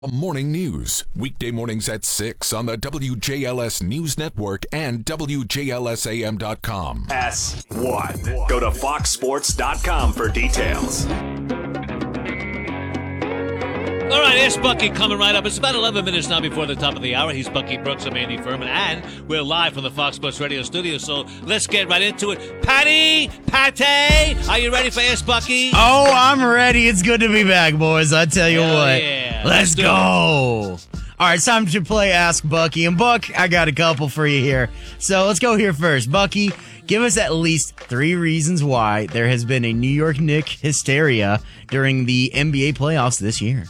Morning news, weekday mornings at 6 on the WJLS News Network and WJLSAM.com. S1. Go to foxsports.com for details. All right, here's Bucky coming right up. It's about 11 minutes now before the top of the hour. He's Bucky Brooks. I'm Andy Furman, and we're live from the Fox Sports Radio studio, so let's get right into it. Patty, are you ready for Ask Bucky? Oh, I'm ready. It's good to be back, boys. I tell you what. Yeah. Let's go. All right, it's time to play Ask Bucky. And, Buck, I got a couple for you here. So let's go here first. Bucky, give us at least 3 reasons why there has been a New York Knicks hysteria during the NBA playoffs this year.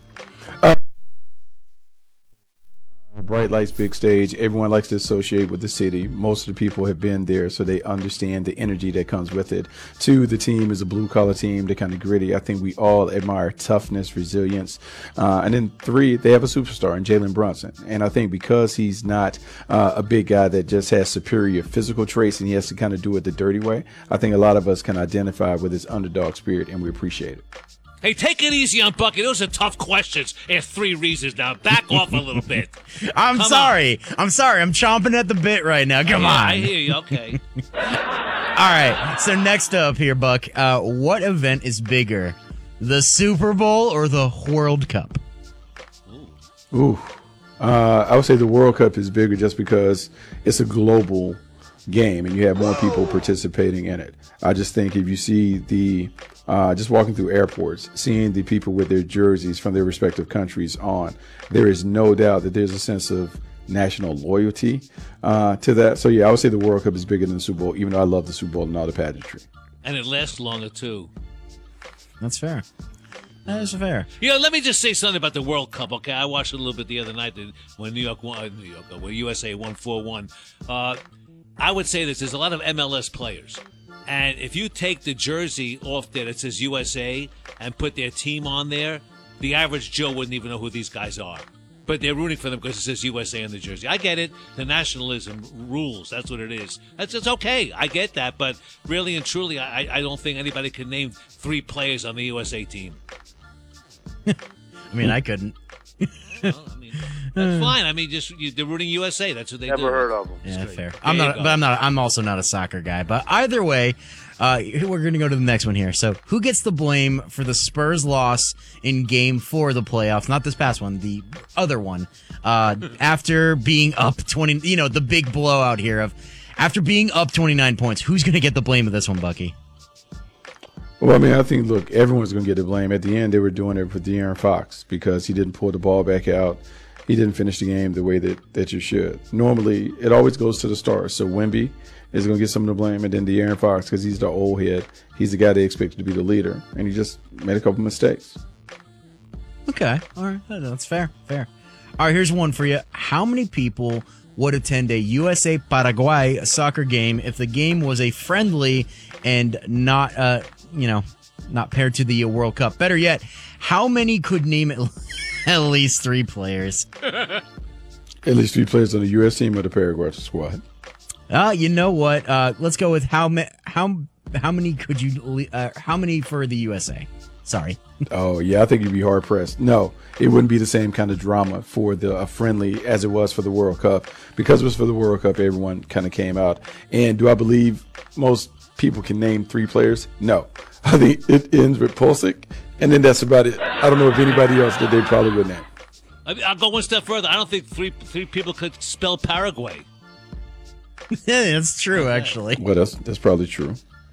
Bright lights, big stage. Everyone likes to associate with the city. Most of the people have been there, so they understand the energy that comes with it. 2, the team is a blue-collar team. They're kind of gritty. I think we all admire toughness, resilience. And then 3, they have a superstar in Jalen Brunson. And I think because he's not a big guy that just has superior physical traits and he has to kind of do it the dirty way, I think a lot of us can identify with his underdog spirit, and we appreciate it. Hey, take it easy on Bucky. Those are tough questions. Ask 3 reasons now. Back off a little bit. I'm sorry. I'm chomping at the bit right now. Come on. I hear you. Okay. All right. So next up here, Buck, what event is bigger, the Super Bowl or the World Cup? I would say the World Cup is bigger just because it's a global game and you have more people participating in it. I just think if you see just walking through airports, seeing the people with their jerseys from their respective countries on, there is no doubt that there's a sense of national loyalty to that. So, yeah, I would say the World Cup is bigger than the Super Bowl, even though I love the Super Bowl and all the pageantry. And it lasts longer, too. That's fair. That is fair. You know, let me just say something about the World Cup, okay? I watched it a little bit the other night when when USA won 4-1. I would say this, there's a lot of MLS players. And if you take the jersey off there that says USA and put their team on there, the average Joe wouldn't even know who these guys are. But they're rooting for them because it says USA on the jersey. I get it. The nationalism rules. That's what it is. It's okay. I get that. But really and truly, I don't think anybody can name 3 players on the USA team. I mean, I couldn't. Well, I mean, that's fine. I mean, they're rooting USA. That's what they do. Never heard of them. Yeah, fair. I'm also not a soccer guy. But either way, we're going to go to the next one here. So, who gets the blame for the Spurs' loss in Game 4 of the playoffs? Not this past one, the other one. After being up 20, the big blowout here after being up 29 points. Who's going to get the blame of this one, Bucky? Well, I mean, I think, look, everyone's going to get the blame. At the end, they were doing it for De'Aaron Fox because he didn't pull the ball back out. He didn't finish the game the way that you should. Normally, it always goes to the stars. So Wemby is going to get some of the blame, and then De'Aaron Fox, because he's the old head. He's the guy they expected to be the leader, and he just made a couple mistakes. Okay. All right. That's fair. All right, here's one for you. How many people would attend a USA-Paraguay soccer game if the game was a friendly and not paired to the World Cup? Better yet, how many could name at least 3 players? At least 3 players on the U.S. team or the Paraguay squad. You know what? Let's go with how many could you? How many for the USA? Sorry. Oh yeah, I think you'd be hard pressed. No, it wouldn't be the same kind of drama for the friendly as it was for the World Cup. Because it was for the World Cup, everyone kind of came out. And do I believe most people can name 3 players? No. I think it ends with Pulisic, and then that's about it. I don't know if anybody else that they probably would name. I'll go one step further. I don't think three people could spell Paraguay. Yeah, that's true, actually. Well, that's probably true.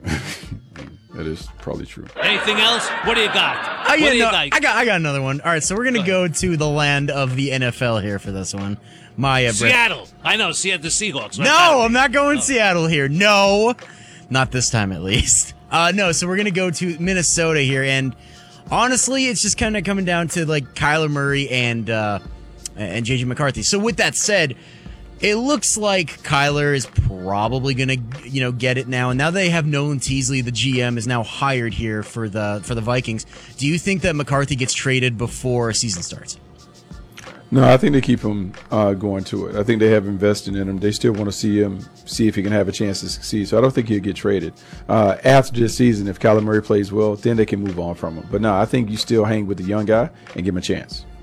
That is probably true. Anything else? What do you got? I got another one. All right, so we're going to go to the land of the NFL here for this one. Seattle. I know, Seattle, the Seahawks. Right? No, I'm not going Seattle here. No, not this time at least. No, so we're going to go to Minnesota here, and honestly, it's just kind of coming down to like Kyler Murray and J.J. McCarthy. So with that said, it looks like Kyler is probably going to, get it now. And now they have Nolan Teasley, the GM, is now hired here for the Vikings. Do you think that McCarthy gets traded before season starts? No, I think they keep him going to it. I think they have invested in him. They still want to see him, see if he can have a chance to succeed. So I don't think he'll get traded. After this season, if Kyler Murray plays well, then they can move on from him. But no, I think you still hang with the young guy and give him a chance.